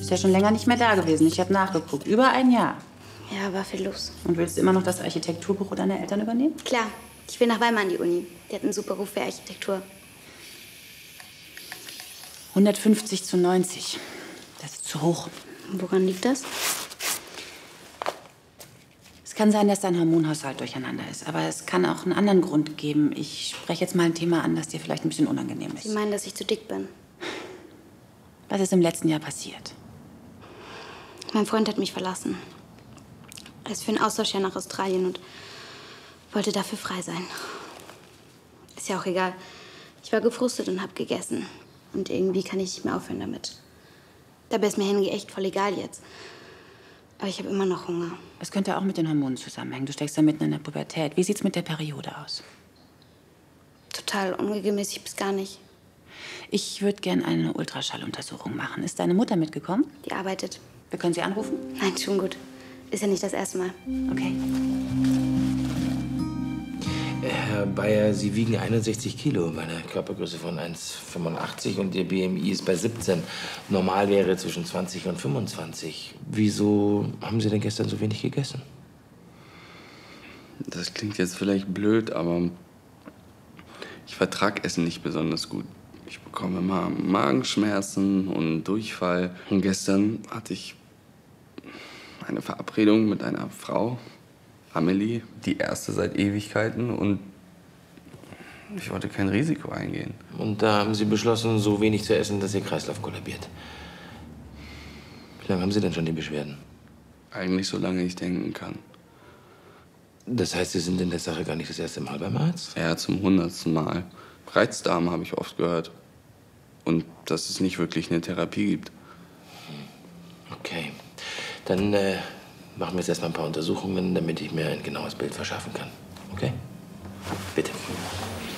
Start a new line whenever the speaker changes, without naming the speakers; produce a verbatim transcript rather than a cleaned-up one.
bist ja schon länger nicht mehr da gewesen. Ich habe nachgeguckt. Über ein Jahr.
Ja, war viel los.
Und willst du immer noch das Architekturbüro deiner Eltern übernehmen?
Klar. Ich will nach Weimar an die Uni. Die hat einen super Ruf für Architektur.
hundertfünfzig zu neunzig. Das ist zu hoch.
Woran liegt das?
Es kann sein, dass dein Hormonhaushalt durcheinander ist. Aber es kann auch einen anderen Grund geben. Ich spreche jetzt mal ein Thema an, das dir vielleicht ein bisschen unangenehm ist.
Sie meinen, dass ich zu dick bin?
Was ist im letzten Jahr passiert?
Mein Freund hat mich verlassen. Er ist für ein Austauschjahr nach Australien und wollte dafür frei sein. Ist ja auch egal. Ich war gefrustet und hab gegessen. Und irgendwie kann ich nicht mehr aufhören damit. Dabei ist mir Henry echt voll egal jetzt. Aber ich habe immer noch Hunger.
Es könnte auch mit den Hormonen zusammenhängen. Du steckst ja mitten in der Pubertät. Wie sieht's mit der Periode aus?
Total unregelmäßig bis gar nicht.
Ich würde gern eine Ultraschalluntersuchung machen. Ist deine Mutter mitgekommen?
Die arbeitet.
Wir können sie anrufen?
Nein, schon gut. Ist ja nicht das erste Mal.
Okay.
Herr Bayer, Sie wiegen einundsechzig Kilo bei einer Körpergröße von eins Komma fünfundachtzig und Ihr B M I ist bei siebzehn. Normal wäre zwischen zwanzig und fünfundzwanzig. Wieso haben Sie denn gestern so wenig gegessen?
Das klingt jetzt vielleicht blöd, aber ich vertrag Essen nicht besonders gut. Ich bekomme immer Magenschmerzen und Durchfall. Und gestern hatte ich eine Verabredung mit einer Frau, Amelie, die erste seit Ewigkeiten, und ich wollte kein Risiko eingehen.
Und da haben Sie beschlossen, so wenig zu essen, dass Ihr Kreislauf kollabiert. Wie lange haben Sie denn schon die Beschwerden?
Eigentlich so lange ich denken kann.
Das heißt, Sie sind in der Sache gar nicht das erste Mal beim Arzt?
Ja, zum hundertsten Mal. Reizdarm habe ich oft gehört. Und dass es nicht wirklich eine Therapie gibt.
Okay. Dann äh, machen wir jetzt erstmal ein paar Untersuchungen, damit ich mir ein genaues Bild verschaffen kann. Okay? Bitte.